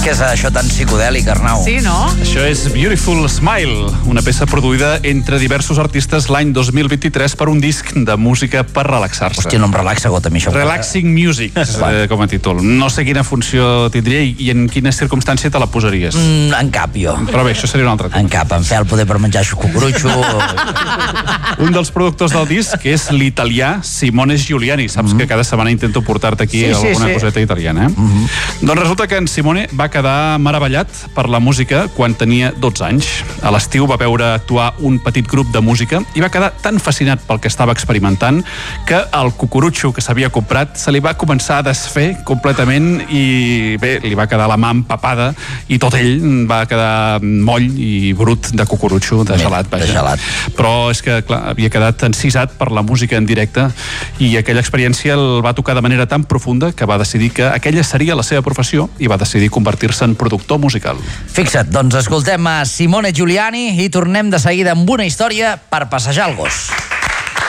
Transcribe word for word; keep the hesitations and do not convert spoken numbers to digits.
Què és això tan psicodèlic, Arnau? Sí, no? Això és Beautiful Smile, una peça produïda entre diversos artistes l'any dos mil vint-i-tres per un disc de música per relaxar-se. Hòstia, no em relaxa gota, a mi això. Relaxing Music, eh, com a títol. No sé quina funció tindria i, i en quina circumstància te la posaries. Mm, en cap, jo. Però bé, això seria un altre tema. En cap, en fel poder per menjar cucurutxo. Un dels productors del disc és l'italià Simone Giuliani. Saps mm -hmm. que cada setmana intento portar-te aquí sí, sí, alguna sí. coseta italiana, eh? Mm -hmm. Doncs resulta que en Simone va quedar meravellat per la música quan tenia dotze anys. A l'estiu va veure actuar un petit grup de música i va quedar tan fascinat pel que estava experimentant que el cucurutxo que s'havia comprat se li va començar a desfer completament i bé, li va quedar la mà empapada i tot ell va quedar moll i brut de cucurutxo, de gelat, vaja. De gelat. Però és que, clar, havia quedat encisat per la música en directe i aquella experiència el va tocar de manera tan profunda que va decidir que aquella seria la seva professió i va decidir convertir-se en productor musical. Fixa't, doncs escoltem a Simone Giuliani i tornem de seguida amb una història per passejar el gos.